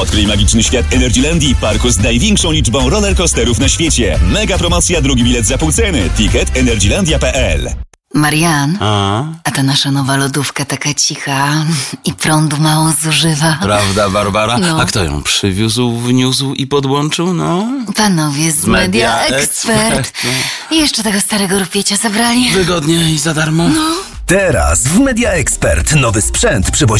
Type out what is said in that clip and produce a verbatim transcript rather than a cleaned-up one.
Odkryj magiczny świat Energylandii, parku z największą liczbą rollercoasterów na świecie. Mega promocja, drugi bilet za pół ceny. Ticket energylandia kropka p l. Marian, A? a ta nasza nowa lodówka taka cicha i prądu mało zużywa. Prawda, Barbara? No. A kto ją przywiózł, wniósł i podłączył? No? Panowie z Media Media Expert. Expert, I jeszcze tego starego rupiecia zabrali. Wygodnie i za darmo? No. Teraz w Media Expert nowy sprzęt przywozi